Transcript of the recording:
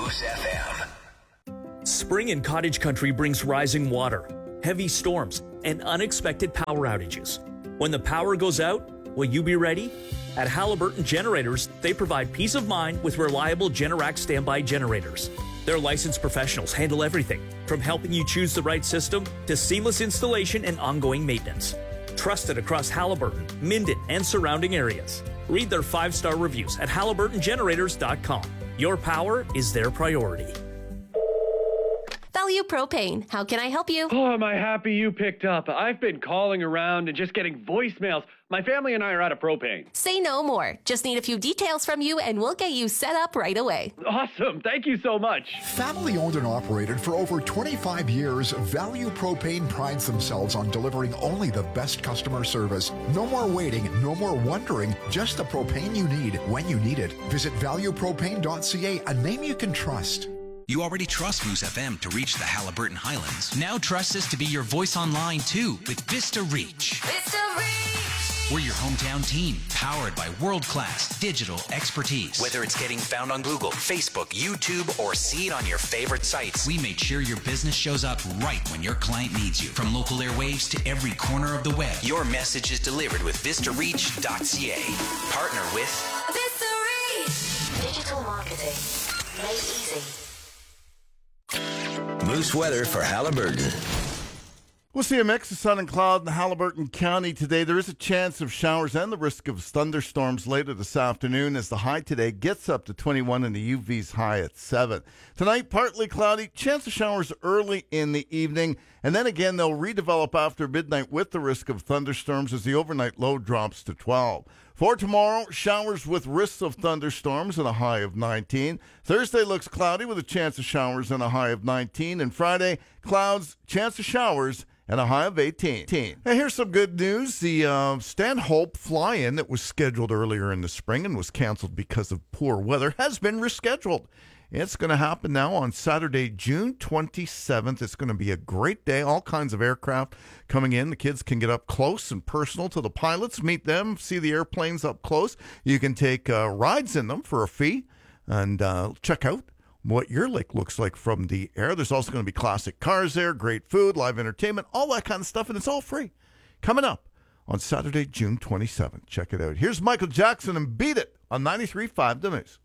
Moose FM. Spring in cottage country brings rising water, heavy storms, and unexpected power outages. When the power goes out, will you be ready? At Halliburton Generators, they provide peace of mind with reliable Generac standby generators. Their licensed professionals handle everything, from helping you choose the right system to seamless installation and ongoing maintenance. Trusted across Halliburton, Minden, and surrounding areas. Read their 5-star reviews at HalliburtonGenerators.com. Your power is their priority. Value Propane. How can I help you? Oh, am I happy you picked up. I've been calling around and just getting voicemails. My family and I are out of propane. Say no more. Just need a few details from you and we'll get you set up right away. Awesome. Thank you so much. Family owned and operated for over 25 years, Value Propane prides themselves on delivering only the best customer service. No more waiting, no more wondering, just the propane you need when you need it. Visit valuepropane.ca, a name you can trust. You already trust Moose FM to reach the Halliburton Highlands. Now trust us to be your voice online too with Vista Reach. Vista Reach! We're your hometown team, powered by world-class digital expertise. Whether it's getting found on Google, Facebook, YouTube, or see it on your favorite sites, we made sure your business shows up right when your client needs you. From local airwaves to every corner of the web, your message is delivered with VistaReach.ca. Partner with Vista Reach! Digital marketing made easy. Moose weather for Halliburton. We'll see a mix of sun and cloud in Halliburton County today. There is a chance of showers and the risk of thunderstorms later this afternoon as the high today gets up to 21 and the UV's high at 7. Tonight, partly cloudy, chance of showers early in the evening, and then again they'll redevelop after midnight with the risk of thunderstorms as the overnight low drops to 12. For tomorrow, showers with risks of thunderstorms and a high of 19. Thursday looks cloudy with a chance of showers and a high of 19. And Friday, clouds, chance of showers, and a high of 18. Now, here's some good news. The Stanhope fly-in that was scheduled earlier in the spring and was canceled because of poor weather has been rescheduled. It's going to happen now on Saturday, June 27th. It's going to be a great day. All kinds of aircraft coming in. The kids can get up close and personal to the pilots, meet them, see the airplanes up close. You can take rides in them for a fee and check out what your lake looks like from the air. There's also going to be classic cars there, great food, live entertainment, all that kind of stuff, and it's all free. Coming up on Saturday, June 27th. Check it out. Here's Michael Jackson and Beat It on 93.5 The Moose.